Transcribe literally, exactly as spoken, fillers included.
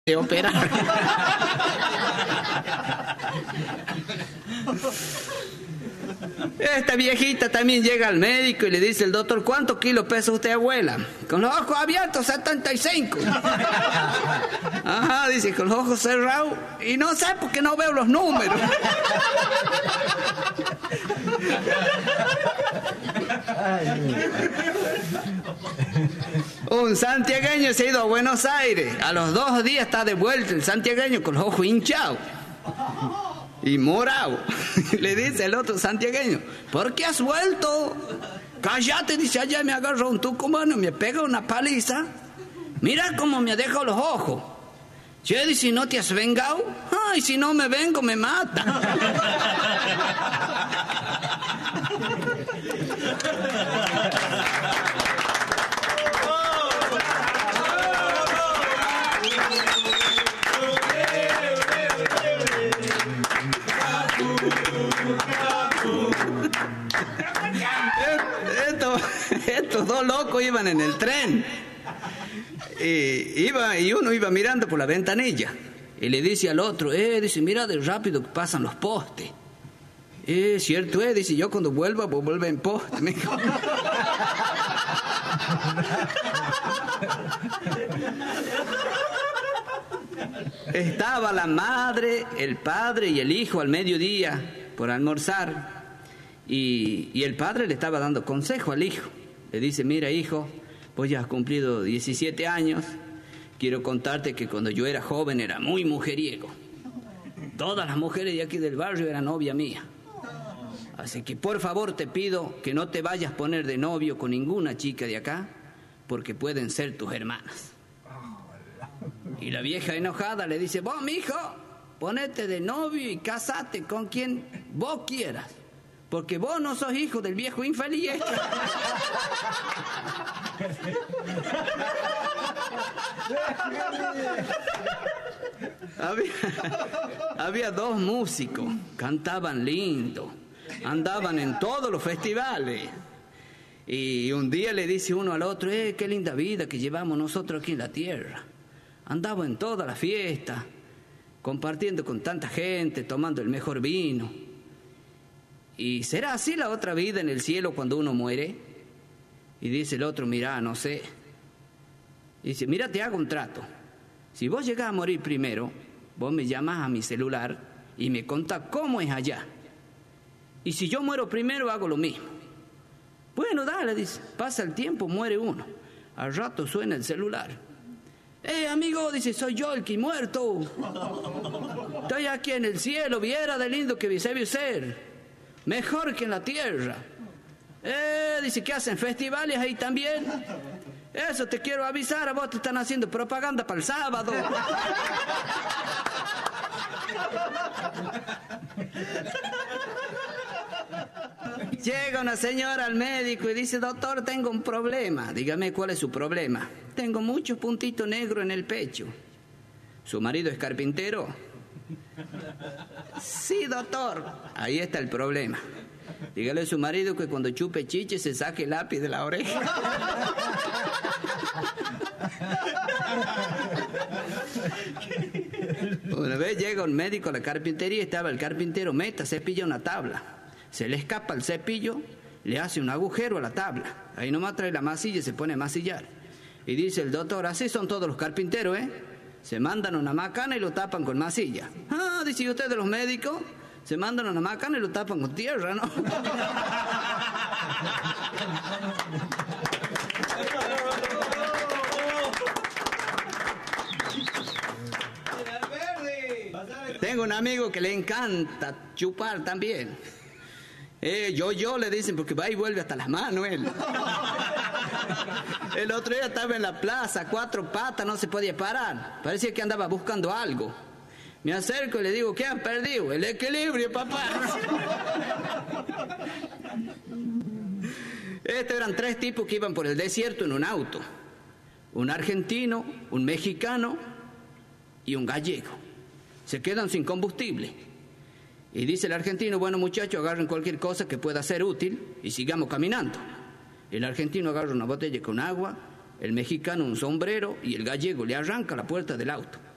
de operar. Esta viejita también llega al médico y le dice el doctor: ¿cuántos kilos pesa usted, abuela? Con los ojos abiertos, setenta y cinco. Ajá, dice, con los ojos cerrados. Y no sé porque no veo los números. Un santiagueño se ha ido a Buenos Aires. A los dos días está de vuelta el santiagueño con los ojos hinchados y morado. Le dice el otro santiagueño: ¿por qué has vuelto? Cállate, dice, allá me agarró un tucumano y me pega una paliza. Mira cómo me ha dejado los ojos. Che, dice, ¿no te has vengado? Ay, si no me vengo me mata. Estos, estos dos locos iban en el tren y, iba, y uno iba mirando por la ventanilla y le dice al otro: eh, dice, mira de rápido que pasan los postes. Eh, cierto es, dice, yo cuando vuelva pues vuelvo en poste. Me dijo. Estaba la madre, el padre y el hijo al mediodía por almorzar. Y, y el padre le estaba dando consejo al hijo. Le dice: mira, hijo, vos ya has cumplido diecisiete años. Quiero contarte que cuando yo era joven era muy mujeriego. Todas las mujeres de aquí del barrio eran novia mía. Así que por favor te pido que no te vayas a poner de novio con ninguna chica de acá, porque pueden ser tus hermanas. Y la vieja enojada le dice: vos, mijo, ponete de novio y casate con quien vos quieras, porque vos no sos hijo del viejo infeliz este. había, había dos músicos, cantaban lindo, andaban en todos los festivales. Y un día le dice uno al otro: eh, qué linda vida que llevamos nosotros aquí en la tierra. Andaba en todas las fiestas, compartiendo con tanta gente, tomando el mejor vino. ¿Y será así la otra vida en el cielo cuando uno muere? Y dice el otro: mirá, no sé. Dice: mira, te hago un trato. Si vos llegás a morir primero, vos me llamás a mi celular y me contás cómo es allá. Y si yo muero primero, hago lo mismo. Bueno, dale, dice. Pasa el tiempo, muere uno. Al rato suena el celular. Eh, amigo, dice, soy yo el que he muerto. Estoy aquí en el cielo, viera de lindo que se ser. Mejor que en la tierra. Eh, dice, ¿qué hacen? ¿Festivales ahí también? Eso te quiero avisar, a vos te están haciendo propaganda para el sábado. Llega una señora al médico y dice: doctor, tengo un problema. Dígame, ¿cuál es su problema? Tengo muchos puntitos negros en el pecho. ¿Su marido es carpintero? Sí, doctor. Ahí está el problema. Dígale a su marido que cuando chupe chiche se saque el lápiz de la oreja. Una vez llega un médico a la carpintería, estaba el carpintero, meta, cepilla una tabla. Se le escapa el cepillo, le hace un agujero a la tabla. Ahí nomás trae la masilla y se pone a masillar. Y dice el doctor: así son todos los carpinteros, ¿eh? Se mandan una macana y lo tapan con masilla. Ah, dice, ¿y ustedes los médicos? Se mandan una macana y lo tapan con tierra, ¿no? Tengo un amigo que le encanta chupar también. Eh, yo, yo le dicen, porque va y vuelve hasta las manos él. El otro día estaba en la plaza, cuatro patas, no se podía parar. Parecía que andaba buscando algo. Me acerco y le digo: ¿qué han perdido? El equilibrio, papá. Estos eran tres tipos que iban por el desierto en un auto. Un argentino, un mexicano y un gallego. Se quedan sin combustible. Y dice el argentino: bueno, muchachos, agarren cualquier cosa que pueda ser útil y sigamos caminando. El argentino agarra una botella con agua, el mexicano un sombrero y el gallego le arranca la puerta del auto.